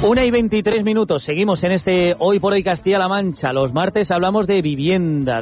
1:23, seguimos en este Hoy por Hoy Castilla-La Mancha. Los martes hablamos de vivienda,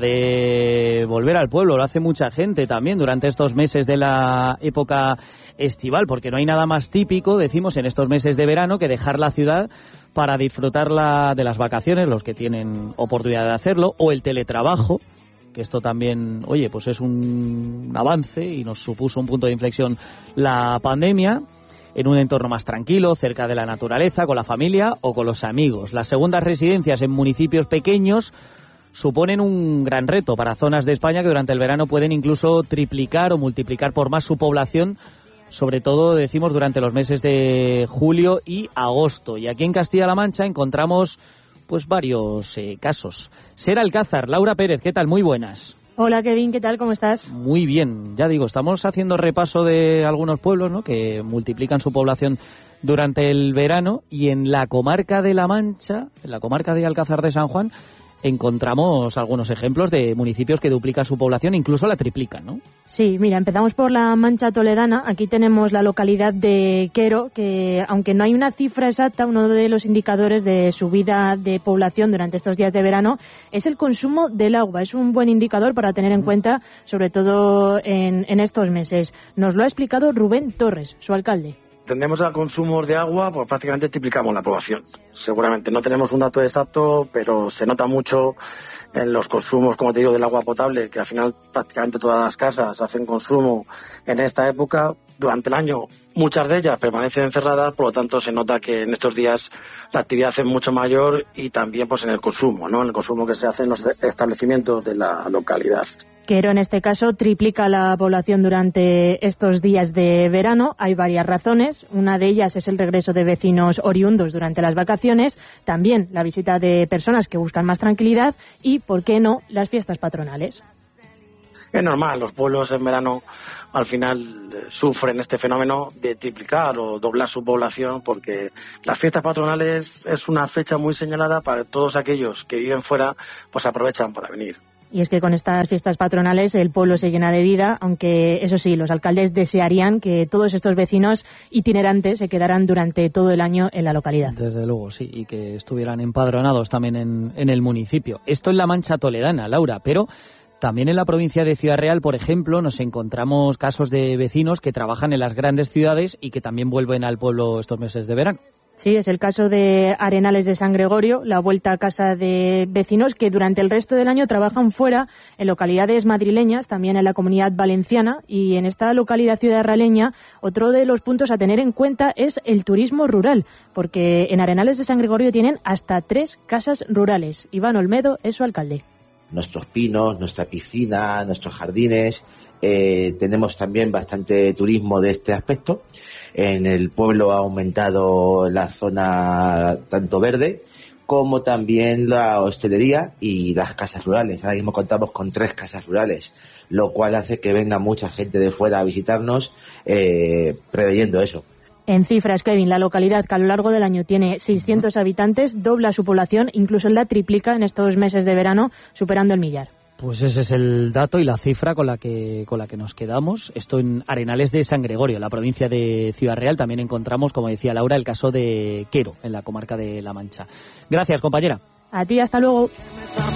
de volver al pueblo, lo hace mucha gente también durante estos meses de la época estival, porque no hay nada más típico, decimos, en estos meses de verano que dejar la ciudad para disfrutar de las vacaciones, los que tienen oportunidad de hacerlo, o el teletrabajo, que esto también, oye, pues es un avance y nos supuso un punto de inflexión la pandemia, en un entorno más tranquilo, cerca de la naturaleza, con la familia o con los amigos. Las segundas residencias en municipios pequeños suponen un gran reto para zonas de España que durante el verano pueden incluso triplicar o multiplicar por más su población, sobre todo, decimos, durante los meses de julio y agosto. Y aquí en Castilla-La Mancha encontramos pues varios casos. Ser Alcázar, Laura Pérez, ¿qué tal? Muy buenas. Hola Kevin, ¿qué tal? ¿Cómo estás? Muy bien, ya digo, estamos haciendo repaso de algunos pueblos, ¿no?, que multiplican su población durante el verano, y en la comarca de La Mancha, en la comarca de Alcázar de San Juan, encontramos algunos ejemplos de municipios que duplican su población, incluso la triplican, ¿no? Sí, mira, empezamos por la Mancha Toledana. Aquí tenemos la localidad de Quero, que aunque no hay una cifra exacta, uno de los indicadores de subida de población durante estos días de verano es el consumo del agua. Es un buen indicador para tener en cuenta, sobre todo en estos meses. Nos lo ha explicado Rubén Torres, su alcalde. Tendemos a consumos de agua, pues prácticamente triplicamos la población. Seguramente no tenemos un dato exacto, pero se nota mucho en los consumos, como te digo, del agua potable, que al final prácticamente todas las casas hacen consumo en esta época. Durante el año muchas de ellas permanecen encerradas, por lo tanto se nota que en estos días la actividad es mucho mayor, y también pues en el consumo, ¿no? En el consumo que se hace en los establecimientos de la localidad. Quero, en este caso, triplica la población durante estos días de verano. Hay varias razones. Una de ellas es el regreso de vecinos oriundos durante las vacaciones, también la visita de personas que buscan más tranquilidad y, ¿por qué no?, las fiestas patronales. Es normal, los pueblos en verano al final sufren este fenómeno de triplicar o doblar su población, porque las fiestas patronales es una fecha muy señalada para todos aquellos que viven fuera, pues aprovechan para venir. Y es que con estas fiestas patronales el pueblo se llena de vida, aunque eso sí, los alcaldes desearían que todos estos vecinos itinerantes se quedaran durante todo el año en la localidad. Desde luego, sí, y que estuvieran empadronados también en el municipio. Esto en la Mancha Toledana, Laura, pero también en la provincia de Ciudad Real, por ejemplo, nos encontramos casos de vecinos que trabajan en las grandes ciudades y que también vuelven al pueblo estos meses de verano. Sí, es el caso de Arenales de San Gregorio, la vuelta a casa de vecinos que durante el resto del año trabajan fuera, en localidades madrileñas, también en la Comunidad Valenciana, y en esta localidad ciudadraleña otro de los puntos a tener en cuenta es el turismo rural, porque en Arenales de San Gregorio tienen hasta 3 casas rurales. Iván Olmedo es su alcalde. Nuestros pinos, nuestra piscina, nuestros jardines, tenemos también bastante turismo de este aspecto. En el pueblo ha aumentado la zona tanto verde como también la hostelería y las casas rurales. Ahora mismo contamos con 3 casas rurales, lo cual hace que venga mucha gente de fuera a visitarnos, preveyendo eso. En cifras, Kevin, la localidad, que a lo largo del año tiene 600 habitantes, dobla su población, incluso la triplica en estos meses de verano, superando el millar. Pues ese es el dato y la cifra con la que nos quedamos. Esto en Arenales de San Gregorio, la provincia de Ciudad Real. También encontramos, como decía Laura, el caso de Quero, en la comarca de La Mancha. Gracias, compañera. A ti, hasta luego.